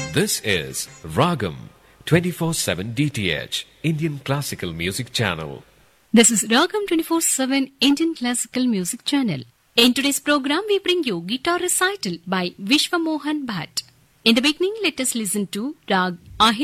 This is Ragam 24/7 DTH Indian Classical Music Channel. This is Ragam 24/7 Indian Classical Music Channel. In today's program, we bring you guitar recital by Vishwamohan Bhatt. In the beginning, let us listen to Rag Ahir